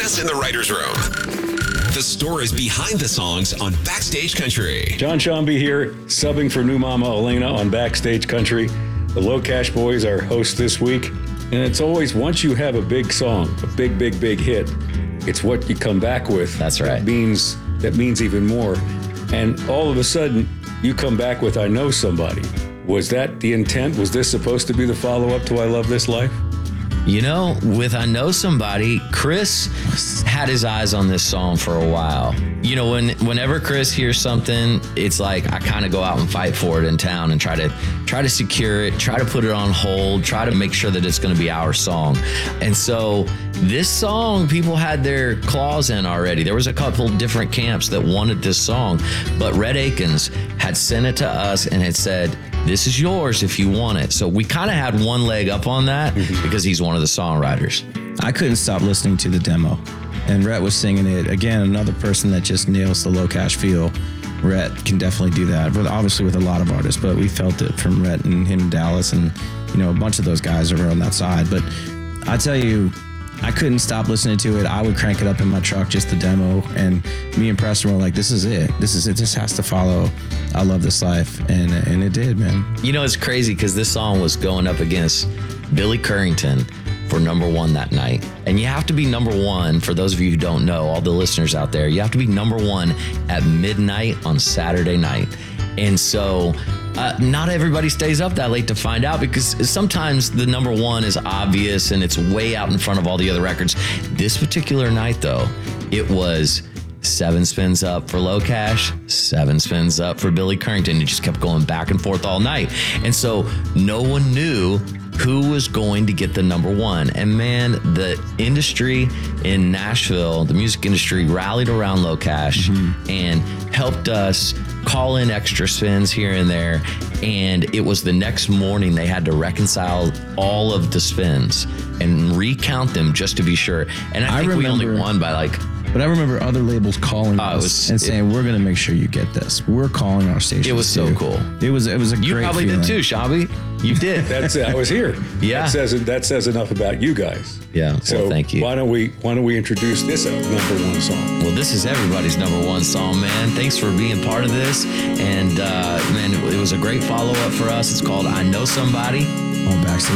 best in the writer's room. The stories behind the songs on Backstage Country. John Shambi here, subbing for new mama Elena on Backstage Country. The Low Cash Boys are hosts this week. And it's always, once you have a big song, a big hit, it's what you come back with. That's right. That means even more. And all of a sudden, you come back with I Know Somebody. Was that the intent? Was this supposed to be the follow-up to I Love This Life? You know, with I Know Somebody, Chris had his eyes on this song for a while. You know, whenever Chris hears something, it's like I kind of go out and fight for it in town and try to secure it, try to put it on hold, try to make sure that it's going to be our song. And so this song, people had their claws in already. There was a couple different camps that wanted this song, but Rhett Akins had sent it to us and had said, this is yours if you want it. So we kind of had one leg up on that because he's one of the songwriters. I couldn't stop listening to the demo. And Rhett was singing it. Again, another person that just nails the low cash feel. Rhett can definitely do that, but obviously with a lot of artists, but we felt it from Rhett and him in Dallas and, you know, a bunch of those guys are on that side. But I tell you, I couldn't stop listening to it. I would crank it up in my truck, just the demo. And me and Preston were like, this is it. This is it. This has to follow I Love This Life. And it did, man. You know, it's crazy because this song was going up against Billy Currington for number one that night. And you have to be number one, for those of you who don't know, all the listeners out there, you have to be number one at midnight on Saturday night. And so not everybody stays up that late to find out because sometimes the number one is obvious and it's way out in front of all the other records. This particular night, though, it was 7 spins up for Low Cash, 7 spins up for Billy Currington. It just kept going back and forth all night. And so no one knew who was going to get the number one. And man, the industry in Nashville, the music industry, rallied around Low Cash and helped us call in extra spins here and there. And it was the next morning they had to reconcile all of the spins and recount them just to be sure. And I think we only won by like... But I remember other labels calling us and saying, we're going to make sure you get this. We're calling our station. It was so cool. It was a great feeling. You probably did too, Shambi. You did. That's it. I was here. Yeah. That says enough about you guys. Yeah. So well, thank you. Why don't we introduce this number one song? Well, this is everybody's number one song, man. Thanks for being part of this. And man, it was a great follow-up for us. It's called I Know Somebody on Backstage